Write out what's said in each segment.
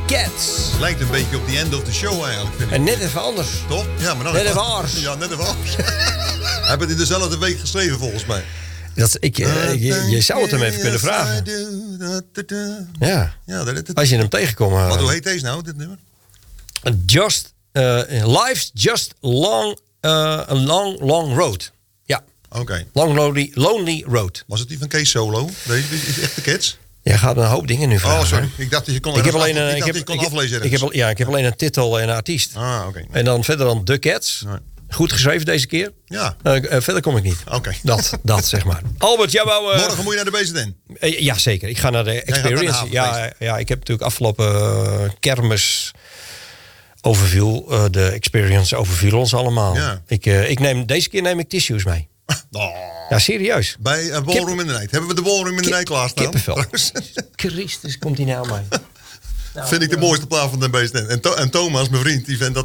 Cats. Lijkt een beetje op the end of the show eigenlijk, vind ik. En net even anders. Toch? Ja, maar dan Net even anders. Ja, net even anders. Hij heeft het in dezelfde week geschreven, volgens mij. Je zou het hem even kunnen vragen. Ja. Ja, dat is het. Als je hem tegenkomt. Maar hoe heet deze nou, dit nummer? Life's just a long road. Ja. Oké. Long lonely road. Was het die van Kees Solo? Deze is echt de Cats? Jij gaat een hoop dingen nu vragen. Oh, sorry. Ik dacht dat je kon aflezen. Ik heb alleen een titel en een artiest. Ah, oké. En dan verder dan The Cats. Nee. Goed geschreven deze keer. Ja. Verder kom ik niet. Oké. Dat zeg maar. Albert, jij wou... Morgen moet je naar de BZN. Ja, zeker. Ik ga naar de Experience. Ja, ik heb natuurlijk afgelopen kermis overviel. De Experience overviel ons allemaal. Ja. Deze keer neem ik tissues mee. Oh. Ja, serieus. Bij Ballroom in de Night. Hebben we de Ballroom in de Night klaarstaan? Kippenvel. Christus, komt hij nou mee. Vind ik de mooiste plaat van de BZN. En Thomas, mijn vriend, die vindt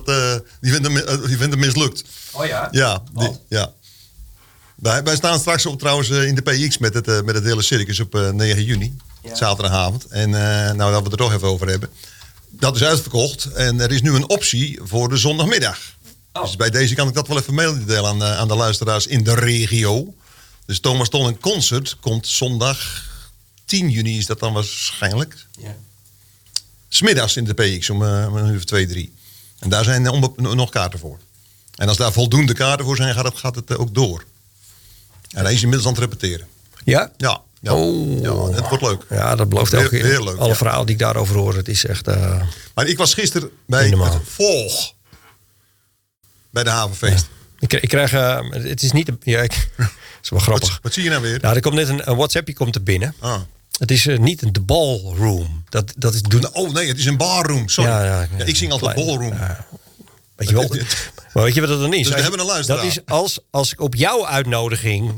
hem mislukt. Oh ja? Ja. Wij staan straks trouwens in de PX met het hele circus op 9 juni. Ja. Zaterdagavond. En nou, dat we het er toch even over hebben. Dat is uitverkocht. En er is nu een optie voor de zondagmiddag. Oh. Dus bij deze kan ik dat wel even meedelen aan de luisteraars in de regio. Dus Thomas Tol Concert komt zondag 10 juni is dat dan waarschijnlijk. Ja. 's Middags in de PX om een uur of 2, 3. En daar zijn nog kaarten voor. En als daar voldoende kaarten voor zijn, gaat het ook door. En hij is inmiddels aan het repeteren. Ja? Ja. Oh. Ja, het wordt leuk. Ja, dat belooft elke keer. Heel leuk. Alle verhalen die ik daarover hoor, het is echt... Maar ik was gisteren bij het Volg. Bij de havenfeest. Ja. Ik krijg... het is niet... het is wel grappig. Wat zie je nou weer? Ja, er komt net een WhatsAppje komt er binnen. Ah. Het is niet de ballroom. Dat is Oh nee, het is een barroom. Sorry. Ja, ik zing altijd ballroom. Weet je wel? Maar weet je wat dat dan is? Dus we hebben een luisteraar. Dat is als ik op jouw uitnodiging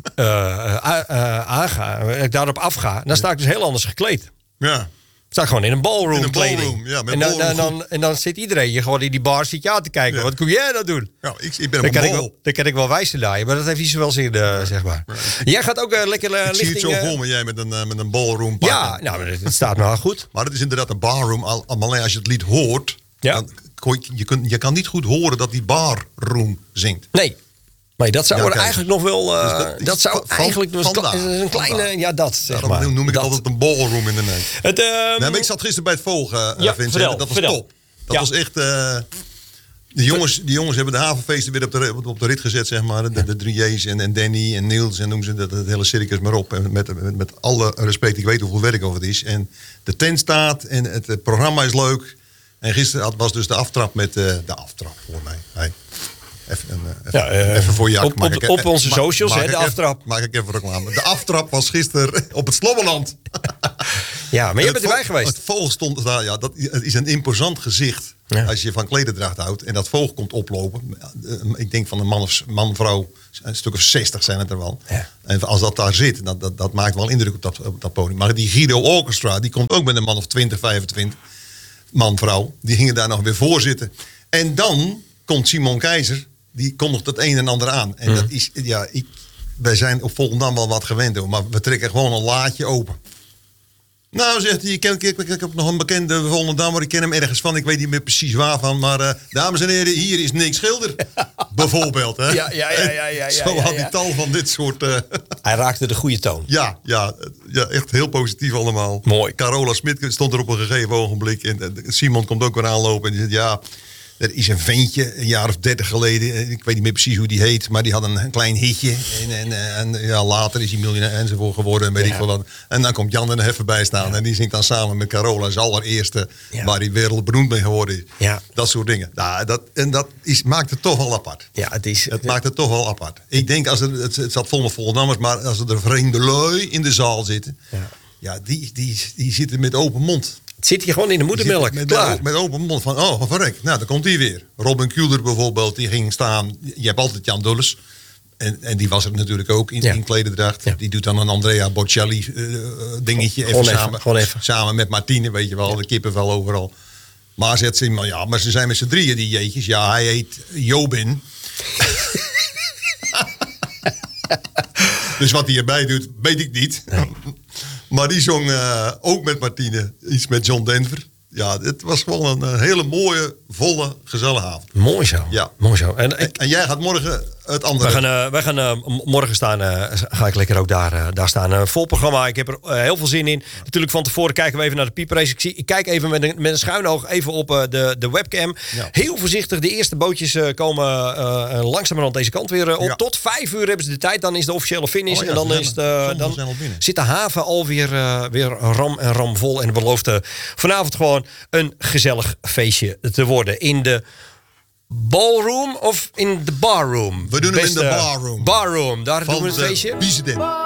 aanga, ik daarop afga, dan sta ik dus heel anders gekleed. Ja. Sta ik gewoon in een ballroom. In een kleding. ballroom, ja. Met En dan zit iedereen je gewoon in die bar zit je aan te kijken. Ja. Wat kom jij nou doen? Ja, ik ben op een bal. Dan kan ik wel wijzen naar je, maar dat heeft niet zoveel zin, zeg maar. Jij gaat ook lekker ik zie het zo voor me, jij met een ballroom party. Ja, nou, het staat me wel goed. Maar het is inderdaad een barroom. Alleen als je het lied hoort, dan je kan niet goed horen dat die barroom zingt. Nee. Maar dat zou eigenlijk nog wel... Dus dat zou eigenlijk een kleine... Ja, dat zeg maar. Dan noem ik altijd een ballroom in de nek. Maar ik zat gisteren bij het Volgen, Vincent. Vertel, dat was top. Dat was echt... Die jongens hebben de havenfeesten weer op de rit gezet, zeg maar. De 3J's en Danny en Niels en noem ze het hele circus maar op. En met alle respect, ik weet hoeveel werk over het is. En de tent staat en het programma is leuk. En gisteren was dus de aftrap met... de aftrap, voor mij. Hey. Even voor je op onze socials, de aftrap. Maak ik even reclame. De aftrap was gisteren op het Slobbeland. Ja, maar je bent erbij geweest. Het voog stond daar, het is een imposant gezicht. Ja. Als je van klederdracht houdt en dat voog komt oplopen. Ik denk van een man, vrouw, een stuk of 60 zijn het er wel. Ja. En als dat daar zit, dat maakt wel indruk op dat podium. Maar die Guido Orchestra, die komt ook met een man of 20, 25. Man, vrouw, die gingen daar nog weer voor zitten. En dan komt Simon Keizer, die kondigt het een en ander aan. En dat is, wij zijn op Volendam wel wat gewend, hoor, maar we trekken gewoon een laadje open. Nou, zegt hij, ik heb nog een bekende Volendammer, ik ken hem ergens van, ik weet niet meer precies waarvan, maar dames en heren, hier is Nick Schilder. Bijvoorbeeld, hè? Ja. Zo had hij tal van dit soort... Hij raakte de goede toon. Ja, echt heel positief allemaal. Mooi. Carola Smit stond er op een gegeven ogenblik en Simon komt ook weer aanlopen en die zegt, er is een ventje, een jaar of 30 geleden, ik weet niet meer precies hoe die heet, maar die had een klein hitje. En later is hij miljonair enzovoort geworden. Weet ik veel wat. En dan komt Jan er even bij staan en die zingt dan samen met Carola, zijn allereerste, waar hij wereldberoemd mee geworden is. Ja. Dat soort dingen. Nou, dat maakt het toch wel apart. Ja, het maakt het toch wel apart. Ik denk, het zat vol met Vollendammers, maar als er vreemde lui in de zaal zitten, die zitten met open mond. Het zit hier gewoon in de moedermelk. Met open mond van, oh, verrek. Nou, dan komt hij weer. Robin Kuelder bijvoorbeeld, die ging staan. Je hebt altijd Jan Dulles. En die was er natuurlijk ook in klederdracht. Ja. Die doet dan een Andrea Bocelli dingetje. Even samen met Martine, weet je wel. De kippenvel overal. Maar zegt ze, maar ze zijn met z'n drieën, die jeetjes. Ja, hij heet Jobin. Dus wat hij erbij doet, weet ik niet. Nee. Maar die zong ook met Martine iets met John Denver. Ja, het was gewoon een hele mooie, volle, gezellige avond. Mooi zo. Ja. Mooi zo. En jij gaat morgen het andere... Wij gaan morgen ga ik lekker ook daar staan. Vol programma. Ik heb er heel veel zin in. Ja. Natuurlijk van tevoren kijken we even naar de pieprace. Ik kijk even met een schuin oog even op de webcam. Ja. Heel voorzichtig. De eerste bootjes komen langzamerhand deze kant weer op. Ja. Tot 5 uur hebben ze de tijd. Dan is de officiële finish. En dan zit de haven alweer weer ram en ram vol. En belooft vanavond gewoon een gezellig feestje te worden. In de ballroom of in de barroom? We doen hem in de barroom. Barroom, daar doen we het feestje. Biesendam.